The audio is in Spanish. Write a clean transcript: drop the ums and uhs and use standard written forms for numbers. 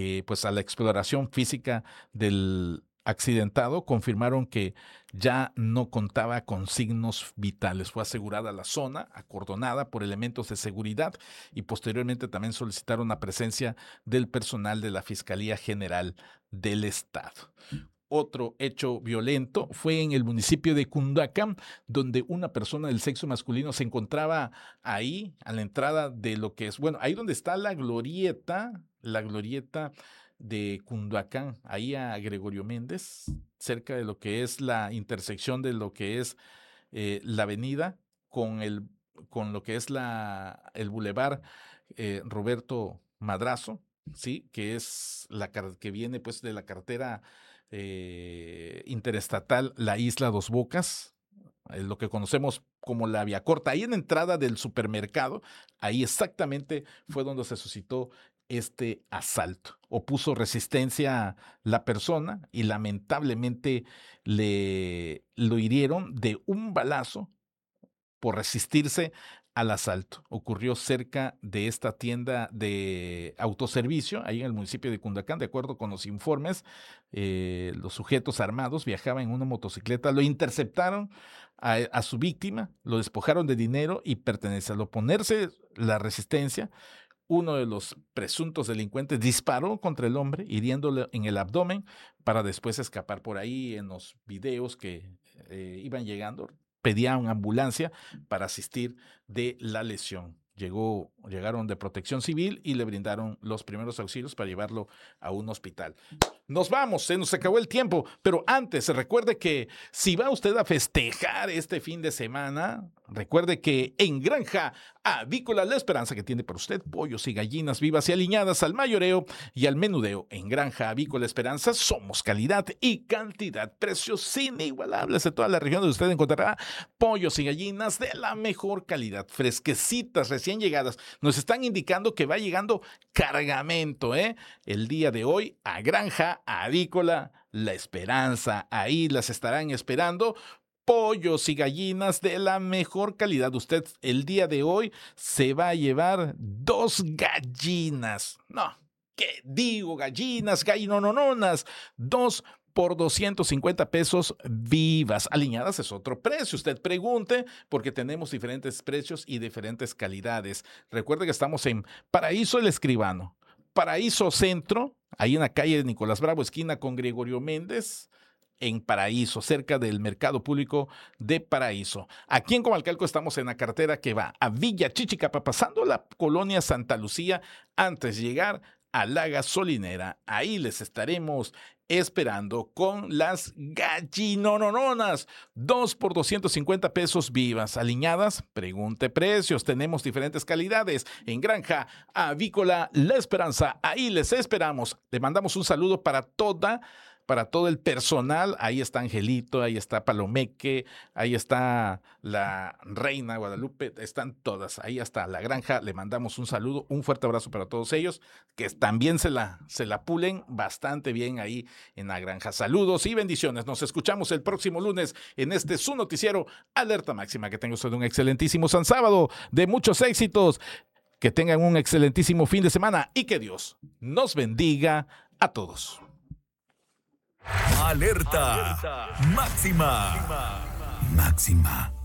pues a la exploración física del accidentado, confirmaron que ya no contaba con signos vitales. Fue asegurada la zona, acordonada por elementos de seguridad, y posteriormente también solicitaron la presencia del personal de la Fiscalía General del Estado. Otro hecho violento fue en el municipio de Cunduacán, donde una persona del sexo masculino se encontraba ahí a la entrada de lo que es, bueno, ahí donde está la glorieta de Cunduacán, ahí a Gregorio Méndez, cerca de lo que es la intersección de lo que es la avenida con lo que es el bulevar Roberto Madrazo, ¿sí? Que es que viene pues de la carretera interestatal La Isla Dos Bocas, lo que conocemos como la vía corta, ahí en la entrada del supermercado, ahí exactamente fue donde se suscitó este asalto. Opuso resistencia la persona y lamentablemente lo hirieron de un balazo por resistirse al asalto. Ocurrió cerca de esta tienda de autoservicio, ahí en el municipio de Cunduacán. De acuerdo con los informes, los sujetos armados viajaban en una motocicleta, lo interceptaron a su víctima, lo despojaron de dinero y pertenencias. Al oponerse la resistencia, uno de los presuntos delincuentes disparó contra el hombre, hiriéndole en el abdomen, para después escapar. Por ahí en los videos que iban llegando, pedía una ambulancia para asistir de la lesión. Llegaron de Protección Civil y le brindaron los primeros auxilios para llevarlo a un hospital. Nos vamos, se nos acabó el tiempo, pero antes recuerde que si va usted a festejar este fin de semana, recuerde que en Granja Avícola La Esperanza, que tiene para usted pollos y gallinas vivas y aliñadas al mayoreo y al menudeo. En Granja Avícola Esperanza somos calidad y cantidad, precios inigualables de toda la región, donde usted encontrará pollos y gallinas de la mejor calidad, fresquecitas, recién llegadas. Nos están indicando que va llegando cargamento, el día de hoy a Granja Avícola La Esperanza. Ahí las estarán esperando. Pollos y gallinas de la mejor calidad. Usted el día de hoy se va a llevar 2 gallinas. No, ¿qué digo? Gallinonononas. 2 por 250 pesos vivas. Aliñadas es otro precio. Usted pregunte, porque tenemos diferentes precios y diferentes calidades. Recuerde que estamos en Paraíso El Escribano, Paraíso Centro, ahí en la calle de Nicolás Bravo, esquina con Gregorio Méndez, en Paraíso, cerca del Mercado Público de Paraíso. Aquí en Comalcalco estamos en la carretera que va a Villa Chichicapa, pasando la colonia Santa Lucía, antes de llegar a la gasolinera. Ahí les estaremos esperando con las gallinonononas. 2 por 250 pesos vivas. Aliñadas, pregunte precios. Tenemos diferentes calidades. En Granja Avícola La Esperanza, ahí les esperamos. Le mandamos un saludo para todo el personal. Ahí está Angelito, ahí está Palomeque, ahí está la Reina Guadalupe, están todas. Ahí está la Granja. Le mandamos un saludo, un fuerte abrazo para todos ellos, que también se la pulen bastante bien ahí en la Granja. Saludos y bendiciones. Nos escuchamos el próximo lunes en su noticiero Alerta Máxima. Que tenga usted un excelentísimo San Sábado, de muchos éxitos. Que tengan un excelentísimo fin de semana y que Dios nos bendiga a todos. Alerta máxima.